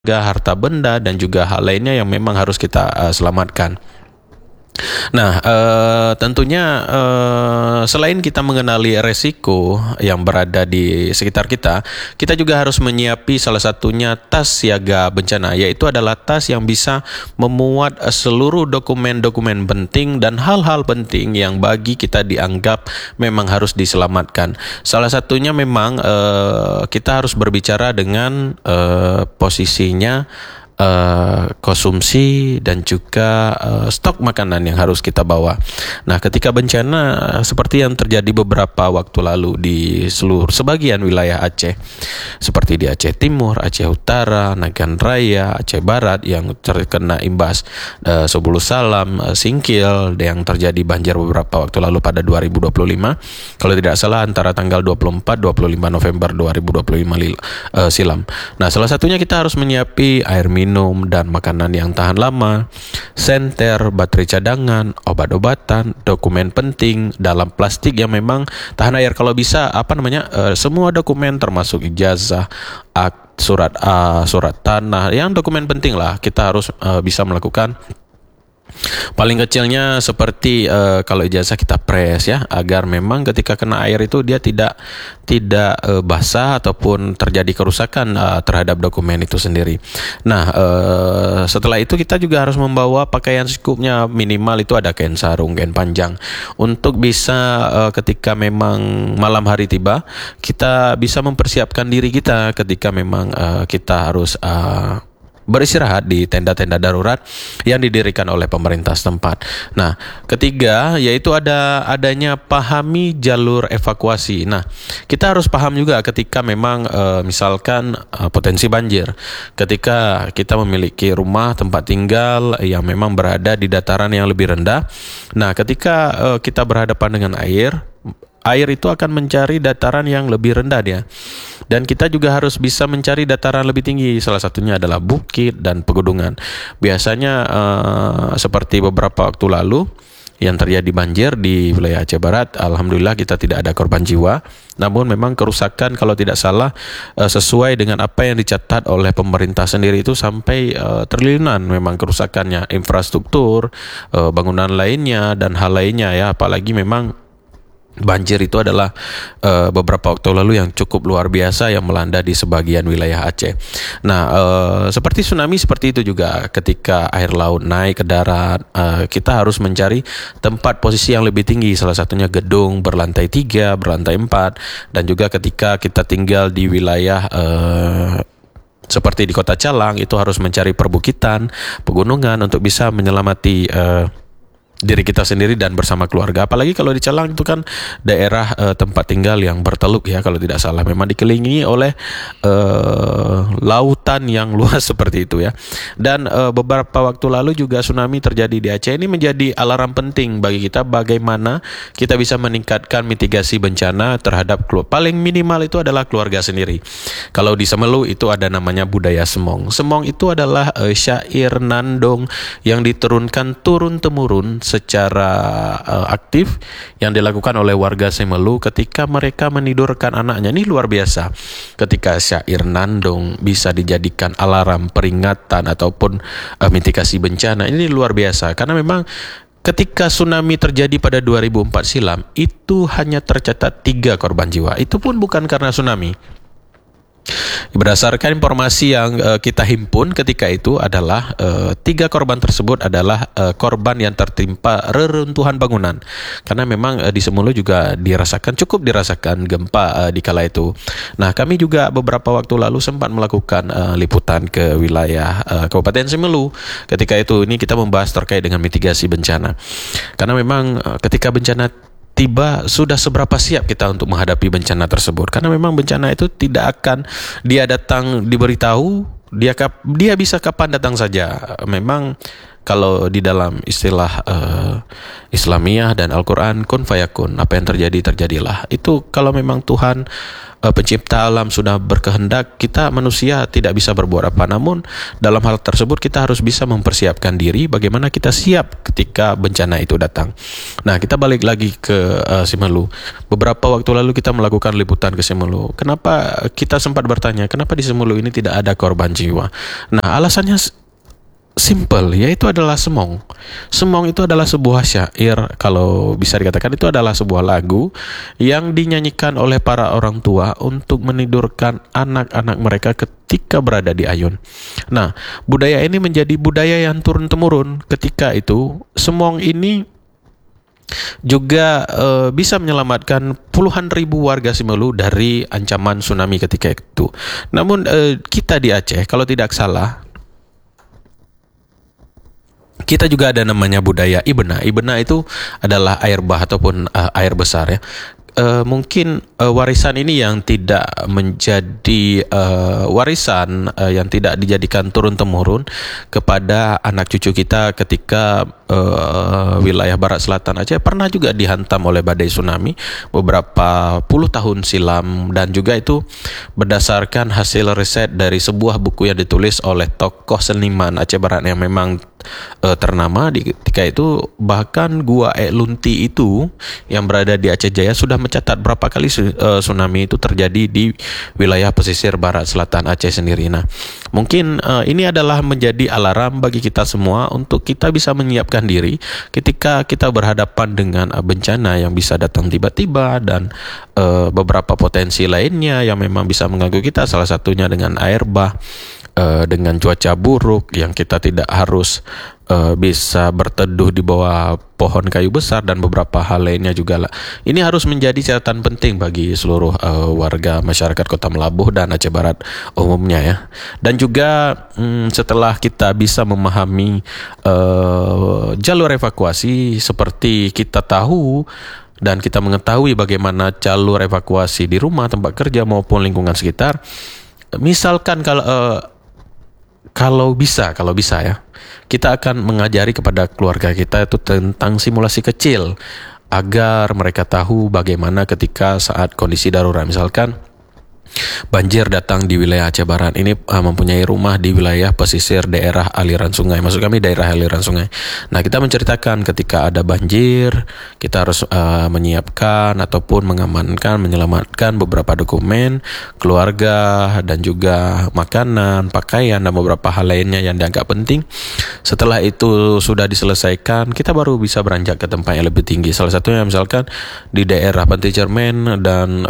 harta benda, dan juga hal lainnya yang memang harus kita selamatkan. Nah, tentunya selain kita mengenali resiko yang berada di sekitar kita, kita juga harus menyiapi salah satunya tas siaga bencana, yaitu adalah tas yang bisa memuat seluruh dokumen-dokumen penting dan hal-hal penting yang bagi kita dianggap memang harus diselamatkan. Salah satunya memang kita harus berbicara dengan posisinya konsumsi dan juga stok makanan yang harus kita bawa. Nah, ketika bencana seperti yang terjadi beberapa waktu lalu di sebagian wilayah Aceh, seperti di Aceh Timur, Aceh Utara, Nagan Raya, Aceh Barat yang terkena imbas, Sebulu Salam, Singkil yang terjadi banjir beberapa waktu lalu pada 2025, kalau tidak salah antara tanggal 24-25 November 2025 silam. Nah, salah satunya kita harus menyiapi air minum dan makanan yang tahan lama, senter, baterai cadangan, obat-obatan, dokumen penting dalam plastik yang memang tahan air. Kalau bisa semua dokumen termasuk ijazah, surat tanah, yang dokumen penting lah kita harus bisa melakukan. Paling kecilnya seperti kalau ijazah kita press ya, agar memang ketika kena air itu dia tidak basah ataupun terjadi kerusakan terhadap dokumen itu sendiri. Nah, setelah itu kita juga harus membawa pakaian secukupnya, minimal itu ada kain sarung, kain panjang, untuk bisa ketika memang malam hari tiba, kita bisa mempersiapkan diri kita ketika memang kita harus beristirahat di tenda-tenda darurat yang didirikan oleh pemerintah setempat. Nah, ketiga yaitu adanya pahami jalur evakuasi. Nah, kita harus paham juga ketika memang misalkan potensi banjir. Ketika kita memiliki rumah tempat tinggal yang memang berada di dataran yang lebih rendah. Nah, ketika kita berhadapan dengan air itu akan mencari dataran yang lebih rendah dia. Dan kita juga harus bisa mencari dataran lebih tinggi. Salah satunya adalah bukit dan pegunungan. Biasanya seperti beberapa waktu lalu yang terjadi banjir di wilayah Aceh Barat, alhamdulillah kita tidak ada korban jiwa. Namun memang kerusakan kalau tidak salah sesuai dengan apa yang dicatat oleh pemerintah sendiri itu sampai triliunan memang kerusakannya, infrastruktur, bangunan lainnya dan hal lainnya ya. Apalagi memang banjir itu adalah beberapa waktu lalu yang cukup luar biasa yang melanda di sebagian wilayah Aceh. Nah, seperti tsunami seperti itu juga, ketika air laut naik ke darat, kita harus mencari tempat posisi yang lebih tinggi, salah satunya gedung berlantai 3, berlantai 4, dan juga ketika kita tinggal di wilayah seperti di Kota Calang, itu harus mencari perbukitan, pegunungan untuk bisa menyelamati diri kita sendiri dan bersama keluarga. Apalagi kalau di Calang itu kan daerah tempat tinggal yang berteluk ya, kalau tidak salah memang dikelilingi oleh lautan yang luas seperti itu ya. Dan beberapa waktu lalu juga tsunami terjadi di Aceh. Ini menjadi alarm penting bagi kita bagaimana kita bisa meningkatkan mitigasi bencana terhadap paling minimal itu adalah keluarga sendiri. Kalau di Semelu itu ada namanya budaya semong. Semong itu adalah syair nandong yang diturunkan turun-temurun secara aktif yang dilakukan oleh warga Semelu ketika mereka menidurkan anaknya. Ini luar biasa. Ketika syair nandong bisa dijadikan alarm peringatan ataupun mitigasi bencana, ini luar biasa. Karena memang ketika tsunami terjadi pada 2004 silam, itu hanya tercatat 3 korban jiwa. Itu pun bukan karena tsunami. Berdasarkan informasi yang kita himpun ketika itu adalah 3 korban tersebut adalah korban yang tertimpa reruntuhan bangunan, karena memang di Semulu juga cukup dirasakan gempa di kala itu. Nah, kami juga beberapa waktu lalu sempat melakukan liputan ke wilayah Kabupaten Semulu. Ketika itu ini kita membahas terkait dengan mitigasi bencana, karena memang ketika bencana tiba, sudah seberapa siap kita untuk menghadapi bencana tersebut. Karena memang bencana itu tidak akan dia datang diberitahu, dia bisa kapan datang saja. Memang kalau di dalam istilah Islamiyah dan Al-Quran, kun fayakun, apa yang terjadi terjadilah. Itu kalau memang Tuhan pencipta alam sudah berkehendak, kita manusia tidak bisa berbuat apa. Namun dalam hal tersebut kita harus bisa mempersiapkan diri bagaimana kita siap ketika bencana itu datang. Nah, kita balik lagi ke Simelu. Beberapa waktu lalu kita melakukan liputan ke Simelu. Kenapa kita sempat bertanya, kenapa di Simelu ini tidak ada korban jiwa? Nah, alasannya simple, yaitu adalah semong. Semong itu adalah sebuah syair, kalau bisa dikatakan itu adalah sebuah lagu yang dinyanyikan oleh para orang tua untuk menidurkan anak-anak mereka ketika berada di ayun. Nah, budaya ini menjadi budaya yang turun-temurun. Ketika itu, semong ini juga bisa menyelamatkan puluhan ribu warga Simelu dari ancaman tsunami ketika itu. Namun kita di Aceh, kalau tidak salah, kita juga ada namanya budaya Ibena. Ibena itu adalah air bah ataupun air besar ya. Mungkin warisan ini yang tidak menjadi warisan yang tidak dijadikan turun-temurun kepada anak cucu kita ketika wilayah barat selatan Aceh pernah juga dihantam oleh badai tsunami beberapa puluh tahun silam, dan juga itu berdasarkan hasil riset dari sebuah buku yang ditulis oleh tokoh seniman Aceh Barat yang memang ternama di ketika itu. Bahkan Gua Lunti itu yang berada di Aceh Jaya sudah mencatat berapa kali tsunami itu terjadi di wilayah pesisir barat selatan Aceh sendiri. Nah, mungkin ini adalah menjadi alarm bagi kita semua untuk kita bisa menyiapkan diri ketika kita berhadapan dengan bencana yang bisa datang tiba-tiba dan beberapa potensi lainnya yang memang bisa mengganggu kita, salah satunya dengan air bah, dengan cuaca buruk yang kita tidak harus bisa berteduh di bawah pohon kayu besar dan beberapa hal lainnya juga lah. Ini harus menjadi catatan penting bagi seluruh warga masyarakat Kota Melabuh dan Aceh Barat umumnya ya. Dan juga setelah kita bisa memahami jalur evakuasi, seperti kita tahu dan kita mengetahui bagaimana jalur evakuasi di rumah, tempat kerja maupun lingkungan sekitar. Misalkan kalau bisa ya, kita akan mengajari kepada keluarga kita itu tentang simulasi kecil agar mereka tahu bagaimana ketika saat kondisi darurat. Misalkan banjir datang di wilayah Aceh Barat ini, mempunyai rumah di wilayah pesisir daerah aliran sungai, maksud kami daerah aliran sungai. Nah, kita menceritakan ketika ada banjir, kita harus menyiapkan ataupun mengamankan, menyelamatkan beberapa dokumen keluarga dan juga makanan, pakaian dan beberapa hal lainnya yang dianggap penting. Setelah itu sudah diselesaikan, kita baru bisa beranjak ke tempat yang lebih tinggi. Salah satunya misalkan di daerah Pantai Cermen dan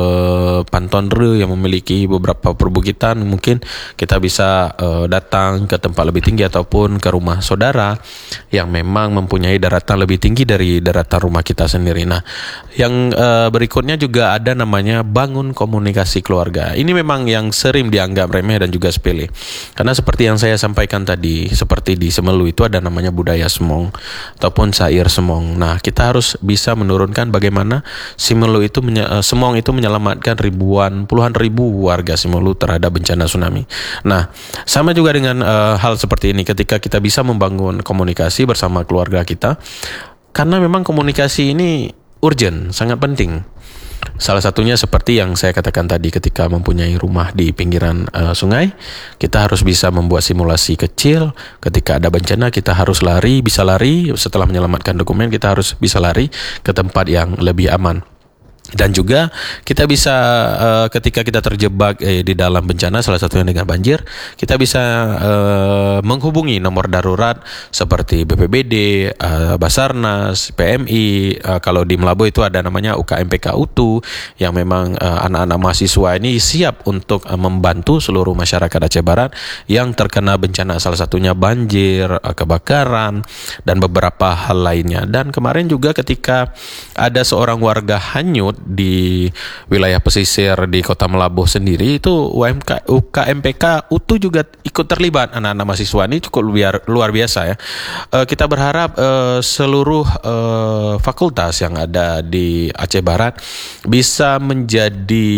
Panton Re yang memiliki beberapa perbukitan, mungkin kita bisa datang ke tempat lebih tinggi ataupun ke rumah saudara yang memang mempunyai daratan lebih tinggi dari daratan rumah kita sendiri. Nah, yang berikutnya juga ada namanya bangun komunikasi keluarga. Ini memang yang sering dianggap remeh dan juga sepele, karena seperti yang saya sampaikan tadi, seperti di Semelu itu ada namanya budaya semong ataupun syair semong. Nah, kita harus bisa menurunkan bagaimana semong itu menyelamatkan puluhan ribu warga Simelu terhadap bencana tsunami. Nah, sama juga dengan hal seperti ini ketika kita bisa membangun komunikasi bersama keluarga kita, karena memang komunikasi ini urgent, sangat penting. Salah satunya seperti yang saya katakan tadi, ketika mempunyai rumah di pinggiran sungai, kita harus bisa membuat simulasi kecil. Ketika ada bencana, kita harus bisa lari. Setelah menyelamatkan dokumen, kita harus bisa lari ke tempat yang lebih aman. Dan juga kita bisa ketika kita terjebak di dalam bencana, salah satunya dengan banjir, kita bisa menghubungi nomor darurat seperti BPBD, Basarnas, PMI. Kalau di Melabuh itu ada namanya UKMPK UTU, yang memang anak-anak mahasiswa ini siap untuk membantu seluruh masyarakat Aceh Barat yang terkena bencana, salah satunya banjir, kebakaran, dan beberapa hal lainnya. Dan kemarin juga ketika ada seorang warga hanyut di wilayah pesisir di Kota Melabuh sendiri, itu UKMPK UTU juga ikut terlibat. Anak-anak mahasiswa ini cukup luar biasa ya. Kita berharap seluruh fakultas yang ada di Aceh Barat bisa menjadi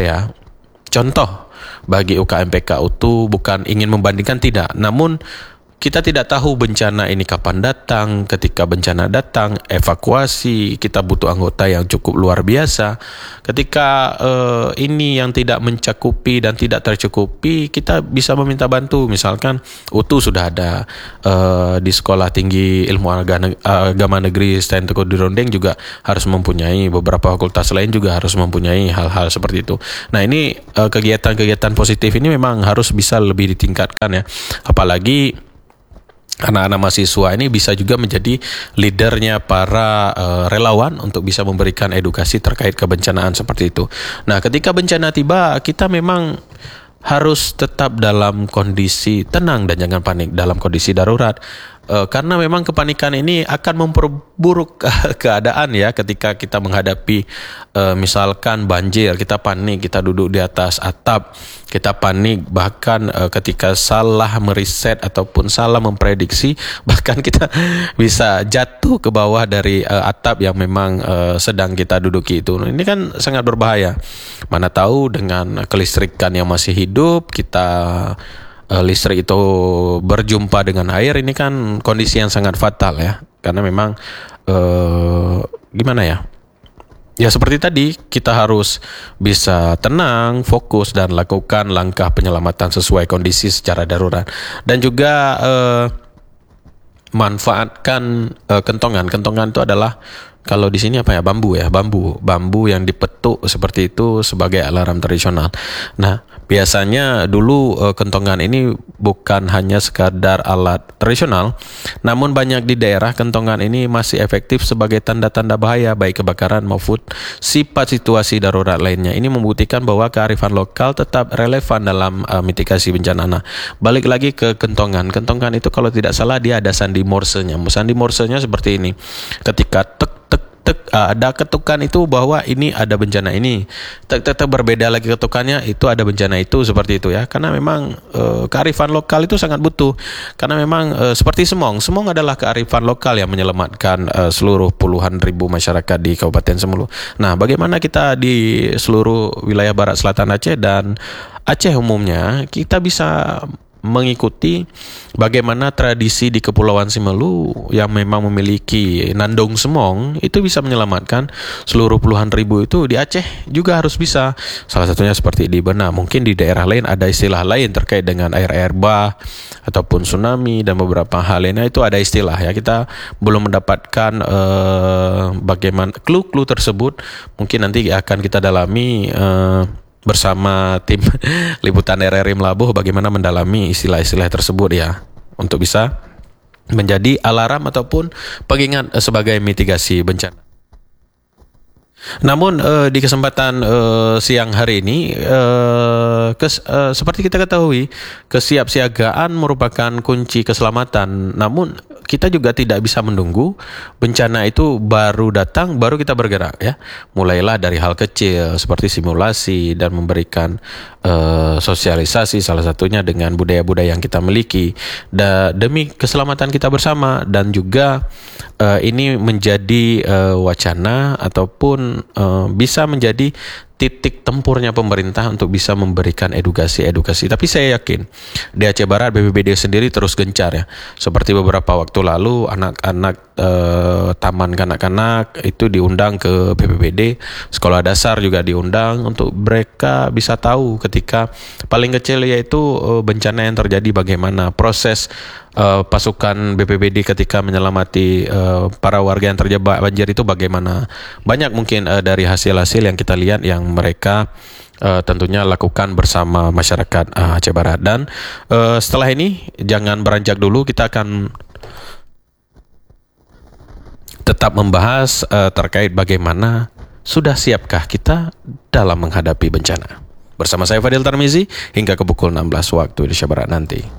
contoh bagi UKMPK UTU. Bukan ingin membandingkan, tidak, namun kita tidak tahu bencana ini kapan datang. Ketika bencana datang, evakuasi, kita butuh anggota yang cukup luar biasa. Ketika ini yang tidak mencakupi dan tidak tercukupi, kita bisa meminta bantu. Misalkan UTU sudah ada, di Sekolah Tinggi Ilmu Agama Negeri Stain Teguh Dirondeng juga harus mempunyai, beberapa fakultas lain juga harus mempunyai hal-hal seperti itu. Nah, ini kegiatan-kegiatan positif ini memang harus bisa lebih ditingkatkan ya. Apalagi anak-anak mahasiswa ini bisa juga menjadi leadernya para relawan untuk bisa memberikan edukasi terkait kebencanaan seperti itu. Nah, ketika bencana tiba, kita memang harus tetap dalam kondisi tenang dan jangan panik dalam kondisi darurat. Karena memang kepanikan ini akan memperburuk keadaan ya. Ketika kita menghadapi misalkan banjir, kita panik, kita duduk di atas atap, kita panik, bahkan ketika salah meriset ataupun salah memprediksi, bahkan kita bisa jatuh ke bawah dari atap yang memang sedang kita duduki itu. Ini kan sangat berbahaya. Mana tahu dengan kelistrikan yang masih hidup, kita listrik itu berjumpa dengan air, ini kan kondisi yang sangat fatal ya. Karena memang gimana ya? Ya seperti tadi, kita harus bisa tenang, fokus dan lakukan langkah penyelamatan sesuai kondisi secara darurat. Dan juga manfaatkan kentongan. Kentongan itu adalah, kalau di sini apa ya, bambu yang dipetuk seperti itu sebagai alarm tradisional. Nah, biasanya dulu kentongan ini bukan hanya sekadar alat tradisional, namun banyak di daerah kentongan ini masih efektif sebagai tanda-tanda bahaya baik kebakaran maupun sifat situasi darurat lainnya. Ini membuktikan bahwa kearifan lokal tetap relevan dalam mitigasi bencana. Nah, balik lagi ke kentongan. Kentongan itu kalau tidak salah dia ada sandi morsenya. Sandi morsenya seperti ini. Ketika tek ada ketukan itu bahwa ini ada bencana ini, berbeda lagi ketukannya itu ada bencana itu, seperti itu ya. Karena memang kearifan lokal itu sangat butuh. Karena memang seperti Semong adalah kearifan lokal yang menyelamatkan seluruh puluhan ribu masyarakat di Kabupaten Semulu. Nah, bagaimana kita di seluruh wilayah Barat Selatan Aceh dan Aceh umumnya, kita bisa mengikuti bagaimana tradisi di Kepulauan Simelu yang memang memiliki nandong semong itu bisa menyelamatkan seluruh puluhan ribu itu. Di Aceh juga harus bisa. Salah satunya seperti di Bena. Mungkin di daerah lain ada istilah lain terkait dengan air bah ataupun tsunami dan beberapa hal lainnya, itu ada istilah ya. Kita belum mendapatkan bagaimana clue tersebut. Mungkin nanti akan kita dalami bersama tim liputan RRI Melabuh bagaimana mendalami istilah-istilah tersebut ya, untuk bisa menjadi alarm ataupun pengingat sebagai mitigasi bencana. Namun di kesempatan siang hari ini, seperti kita ketahui, kesiapsiagaan merupakan kunci keselamatan. Namun kita juga tidak bisa menunggu bencana itu baru datang baru kita bergerak ya. Mulailah dari hal kecil seperti simulasi dan memberikan sosialisasi, salah satunya dengan budaya-budaya yang kita miliki demi keselamatan kita bersama. Dan juga ini menjadi wacana ataupun bisa menjadi titik tempurnya pemerintah untuk bisa memberikan edukasi. Tapi saya yakin di Aceh Barat BPBD sendiri terus gencar ya. Seperti beberapa waktu lalu anak-anak taman kanak-kanak itu diundang ke BPBD, sekolah dasar juga diundang untuk mereka bisa tahu ketika paling kecil yaitu bencana yang terjadi, bagaimana proses pasukan BPBD ketika menyelamati para warga yang terjebak banjir itu bagaimana. Banyak mungkin dari hasil-hasil yang kita lihat yang mereka tentunya lakukan bersama masyarakat Aceh Barat. Dan setelah ini jangan beranjak dulu, kita akan tetap membahas terkait bagaimana sudah siapkah kita dalam menghadapi bencana. Bersama saya Fadil Tarmizi hingga ke pukul 16 waktu Indonesia Barat nanti.